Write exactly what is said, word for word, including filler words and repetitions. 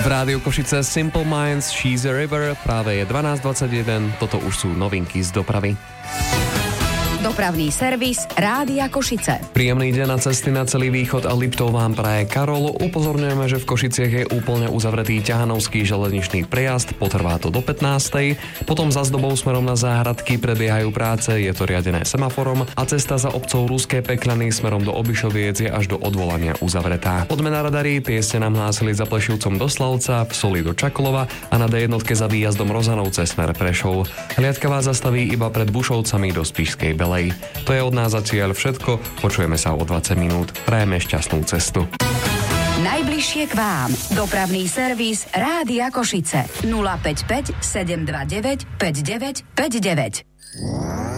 Rádiu Košice Simple Minds, She's a River, práve je dvanásť dvadsaťjeden, toto už sú novinky z dopravy. Dopravný servis Rádia Košice. Príjemný deň na cesty na celý východ a Liptov vám praje Karol. Upozorňujeme, že v Košiciach je úplne uzavretý ťahanovský železničný prejazd, potrvá to do pätnástej. Potom za zdobou smerom na Záhradky prebiehajú práce, je to riadené semaforom a cesta za obcov Ruské Peklany smerom do Obišoviec je až do odvolania uzavretá. Poďme na radary, tie ste nám hlásili za Plešivcom do Slavca, v Soli do Čakolova a na dé jedna za výjazdom Rozanovce smer Prešov. Hliadka vás zastaví iba pred Bušovcami do Spišskej Belej. To je od nás zatiaľ všetko, počujeme sa o dvadsať minút. Prajeme šťastnú cestu. Najbližšie k vám. Dopravný servis Rádia Košice. nula päť päť sedem dva deväť päť deväť päť deväť.